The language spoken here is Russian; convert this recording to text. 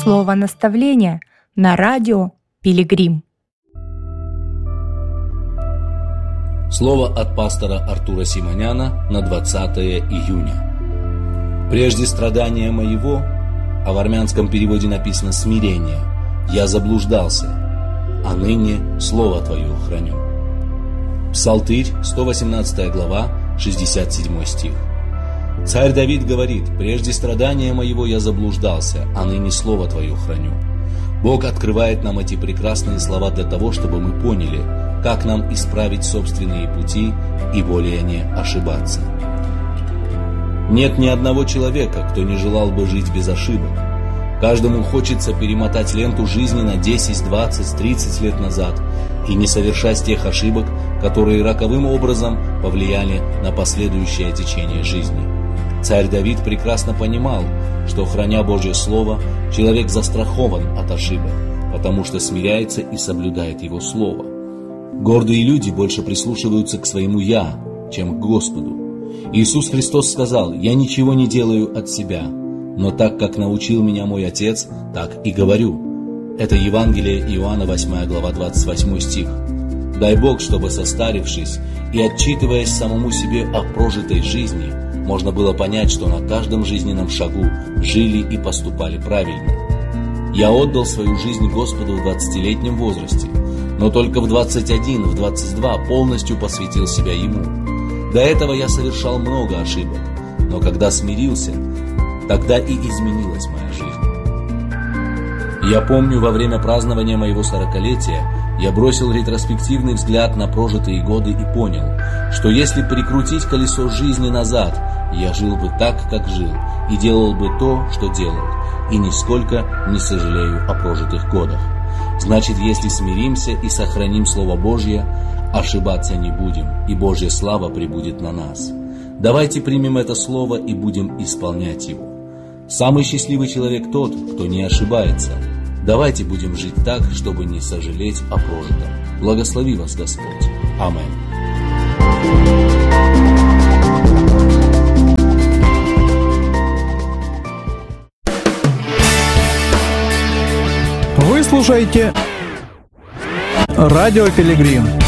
Слово наставления на радио Пилигрим. Слово от пастора Артура Симоняна на 20 июня. «Прежде страдания моего», а в армянском переводе написано «смирение», «я заблуждался, а ныне Слово Твое храню». Псалтырь, 118 глава, 67 стих. Царь Давид говорит: «Прежде страдания моего я заблуждался, а ныне Слово Твое храню». Бог открывает нам эти прекрасные слова для того, чтобы мы поняли, как нам исправить собственные пути и более не ошибаться. Нет ни одного человека, кто не желал бы жить без ошибок. Каждому хочется перемотать ленту жизни на 10, 20, 30 лет назад и не совершать тех ошибок, которые роковым образом повлияли на последующее течение жизни. Царь Давид прекрасно понимал, что, храня Божье Слово, человек застрахован от ошибок, потому что смиряется и соблюдает Его Слово. Гордые люди больше прислушиваются к своему «я», чем к Господу. Иисус Христос сказал: «Я ничего не делаю от себя, но так, как научил меня мой Отец, так и говорю». Это Евангелие Иоанна, 8 глава, 28 стих. Дай Бог, чтобы, состарившись и отчитываясь самому себе о прожитой жизни, можно было понять, что на каждом жизненном шагу жили и поступали правильно. Я отдал свою жизнь Господу в 20-летнем возрасте, но только в 21, в 22 полностью посвятил себя Ему. До этого я совершал много ошибок, но когда смирился, тогда и изменилась моя жизнь. Я помню, во время празднования моего 40-летия я бросил ретроспективный взгляд на прожитые годы и понял, что если прикрутить колесо жизни назад, я жил бы так, как жил, и делал бы то, что делал, и нисколько не сожалею о прожитых годах. Значит, если смиримся и сохраним Слово Божье, ошибаться не будем, и Божья слава пребудет на нас. Давайте примем это Слово и будем исполнять его. Самый счастливый человек тот, кто не ошибается. Давайте будем жить так, чтобы не сожалеть о прожитом. Благослови вас Господь. Аминь. Вы слушаете радио Пилигрим.